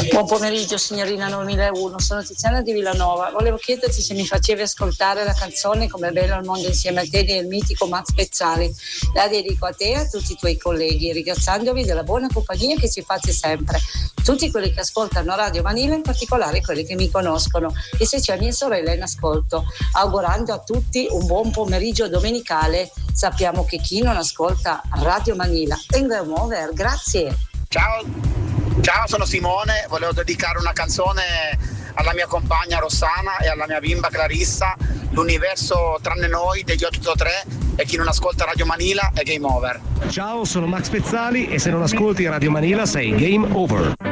Buon pomeriggio signorina 9001, sono Tiziana di Villanova. Volevo chiederti se mi facevi ascoltare la canzone Come bello il mondo insieme a te del mitico Max Pezzali. La dedico a te e a tutti i tuoi colleghi, ringraziandovi della buona compagnia che ci fate sempre. Tutti quelli che ascoltano Radio Manila, in particolare quelli che mi conoscono, e se c'è mia sorella in ascolto, augurando a tutti un buon pomeriggio domenicale. Sappiamo che chi non ascolta Radio Manila è in game over. Grazie. Ciao, sono Simone, volevo dedicare una canzone alla mia compagna Rossana e alla mia bimba Clarissa, L'universo tranne noi degli 883, e chi non ascolta Radio Manila è game over. Ciao, sono Max Pezzali e se non ascolti Radio Manila sei game over.